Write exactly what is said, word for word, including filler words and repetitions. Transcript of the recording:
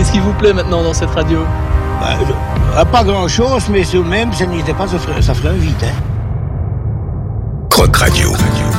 Qu'est-ce qui vous plaît maintenant dans cette radio? Bah, euh, pas grand-chose, mais tout de même, ça n'était pas, ça ferait, ça ferait un vide. Hein. Croc Radio. Radio.